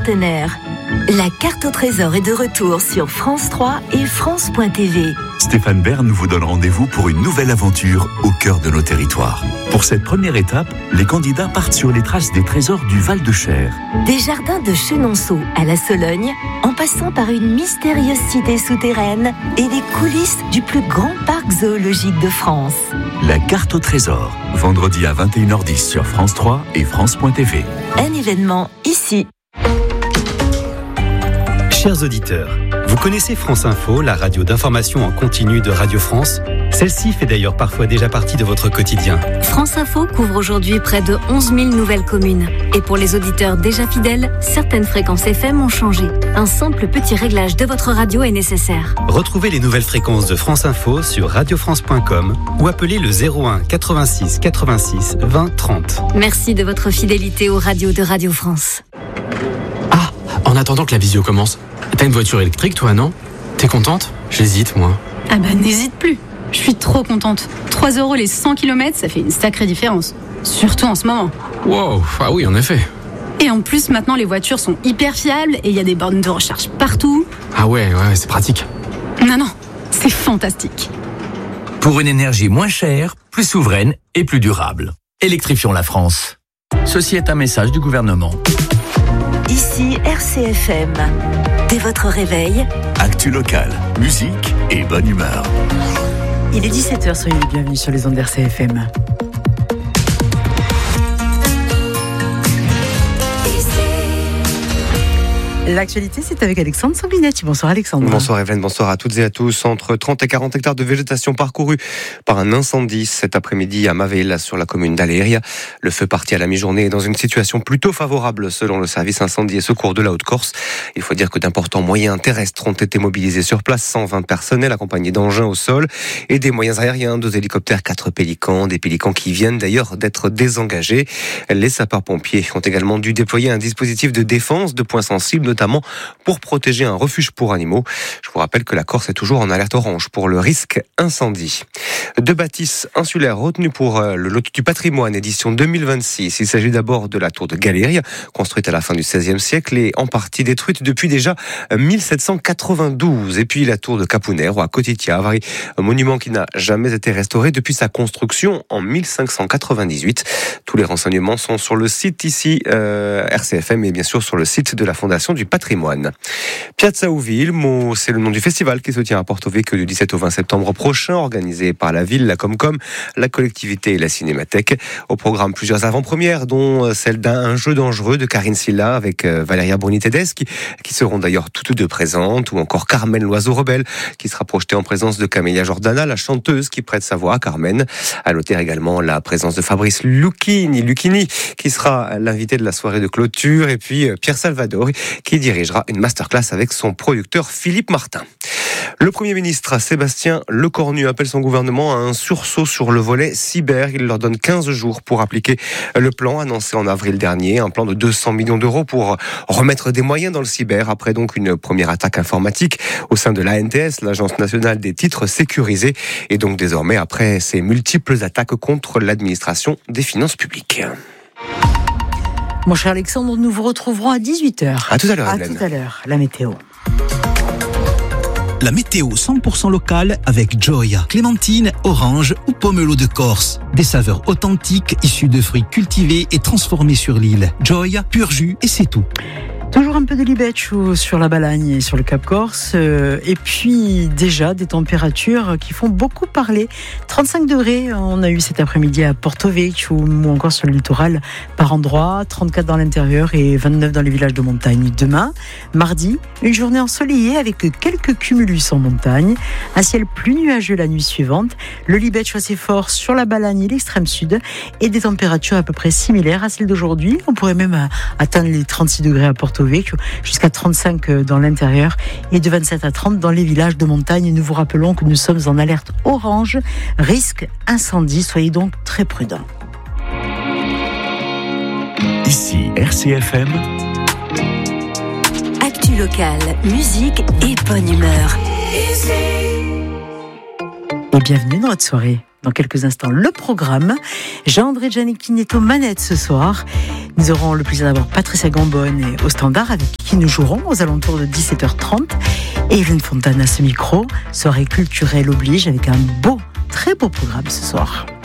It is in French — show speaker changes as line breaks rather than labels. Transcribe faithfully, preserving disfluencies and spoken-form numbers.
partenaires. La carte au trésor est de retour sur France trois et France point T V.
Stéphane Bern vous donne rendez-vous pour une nouvelle aventure au cœur de nos territoires. Pour cette première étape, les candidats partent sur les traces des trésors du Val-de-Cher.
Des jardins de Chenonceau à la Sologne, en passant par une mystérieuse cité souterraine et des coulisses du plus grand parc zoologique de France.
La carte au trésor, vendredi à vingt et une heures dix sur France trois et France point T V.
Un événement ici.
Chers auditeurs, vous connaissez France Info, la radio d'information en continu de Radio France ? Celle-ci fait d'ailleurs parfois déjà partie de votre quotidien.
France Info couvre aujourd'hui près de onze mille nouvelles communes. Et pour les auditeurs déjà fidèles, certaines fréquences F M ont changé. Un simple petit réglage de votre radio est nécessaire.
Retrouvez les nouvelles fréquences de France Info sur radio france point com ou appelez le zéro un quatre-vingt-six quatre-vingt-six vingt trente.
Merci de votre fidélité aux radios de Radio France.
Ah, en attendant que la visio commence, t'as une voiture électrique toi, non ? T'es contente ? J'hésite moi.
Ah bah n'hésite plus. Je suis trop contente. trois euros les cent kilomètres, ça fait une sacrée différence. Surtout en ce moment.
Wow, ah oui, en effet.
Et en plus, maintenant, les voitures sont hyper fiables et il y a des bornes de recharge partout.
Ah ouais, ouais, c'est pratique.
Non, non, c'est fantastique.
Pour une énergie moins chère, plus souveraine et plus durable. Électrifions la France. Ceci est un message du gouvernement.
Ici R C F M. Dès votre réveil,
Actu locale, musique et bonne humeur.
Il est dix-sept heures, soyez les bienvenus sur les ondes R C F M. L'actualité, c'est avec Alexandre Sanguinetti. Bonsoir Alexandre.
Bonsoir Evelyne, bonsoir à toutes et à tous. Entre trente et quarante hectares de végétation parcourus par un incendie cet après-midi à Mavella, sur la commune d'Aléria. Le feu parti à la mi-journée est dans une situation plutôt favorable selon le service incendie et secours de la Haute-Corse. Il faut dire que d'importants moyens terrestres ont été mobilisés sur place, cent vingt personnels accompagnés d'engins au sol et des moyens aériens, deux hélicoptères, quatre pélicans, des pélicans qui viennent d'ailleurs d'être désengagés. Les sapeurs-pompiers ont également dû déployer un dispositif de défense de points sensibles, notamment pour protéger un refuge pour animaux. Je vous rappelle que la Corse est toujours en alerte orange pour le risque incendie. Deux bâtisses insulaires retenues pour le loto du patrimoine édition deux mille vingt-six. Il s'agit d'abord de la tour de Galéria, construite à la fin du seizième siècle et en partie détruite depuis déjà mille sept cent quatre-vingt-douze. Et puis la tour de Capunero à Cotitia, un monument qui n'a jamais été restauré depuis sa construction en mille cinq cent quatre-vingt-dix-huit. Tous les renseignements sont sur le site ici, euh, R C F M, et bien sûr sur le site de la Fondation du patrimoine. Piazza Ouville, c'est le nom du festival qui se tient à Porto Vecchio du dix-sept au vingt septembre prochain, organisé par la ville, la Comcom, la collectivité et la Cinémathèque. Au programme, plusieurs avant-premières, dont celle d'un jeu dangereux de Karine Silla avec Valeria Bruni Tedeschi, qui seront d'ailleurs toutes deux présentes, ou encore Carmen l'oiseau rebelle, qui sera projetée en présence de Camélia Jordana, la chanteuse qui prête sa voix à Carmen. À noter également la présence de Fabrice Lucchini, Lucchini, qui sera l'invité de la soirée de clôture, et puis Pierre Salvador, qui dirigera une masterclass avec son producteur Philippe Martin. Le Premier ministre Sébastien Lecornu appelle son gouvernement à un sursaut sur le volet cyber. Il leur donne quinze jours pour appliquer le plan annoncé en avril dernier, un plan de deux cents millions d'euros pour remettre des moyens dans le cyber après donc une première attaque informatique au sein de l'A N T S, l'Agence nationale des titres sécurisés, et donc désormais après ces multiples attaques contre l'administration des finances publiques.
Mon cher Alexandre, nous vous retrouverons à dix-huit heures.
À tout à l'heure,
À tout à l'heure, la météo.
La météo cent pour cent locale avec Joy. Clémentine, orange ou pomelo de Corse. Des saveurs authentiques issues de fruits cultivés et transformés sur l'île. Joy, pur jus et c'est tout.
Toujours un peu de libetcho sur la Balagne et sur le Cap Corse. Euh, et puis déjà des températures qui font beaucoup parler. trente-cinq degrés, on a eu cet après-midi à Porto Vecchio ou encore sur le littoral par endroit. trente-quatre dans l'intérieur et vingt-neuf dans les villages de montagne. Demain, mardi, une journée ensoleillée avec quelques cumulus en montagne. Un ciel plus nuageux la nuit suivante. Le libetcho assez fort sur la Balagne et l'extrême sud. Et des températures à peu près similaires à celles d'aujourd'hui. On pourrait même atteindre les trente-six degrés à Porto Vecchio, jusqu'à trente-cinq dans l'intérieur et de vingt-sept à trente dans les villages de montagne. Nous vous rappelons que nous sommes en alerte orange, risque incendie, soyez donc très prudents.
Ici R C F M.
Actu locale, musique et bonne humeur.
Et bienvenue dans votre soirée. dans quelques instants le programme. Jean-André Giannichini est aux manettes ce soir. Nous aurons le plaisir d'avoir Patricia Gambone au standard avec qui nous jouerons aux alentours de dix-sept heures trente. Et Hélène Fontana à ce micro. Soirée culturelle oblige avec un beau, très beau programme ce soir.